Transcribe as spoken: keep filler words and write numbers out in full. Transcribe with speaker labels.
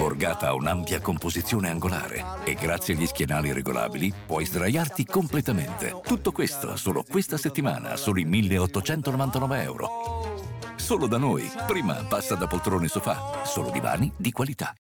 Speaker 1: Borgata ha un'ampia composizione angolare e grazie agli schienali regolabili puoi sdraiarti completamente. Tutto questo solo questa settimana, solo i milleottocentonovantanove euro. Solo da noi. Prima passa da poltrone sofà. Solo divani di qualità.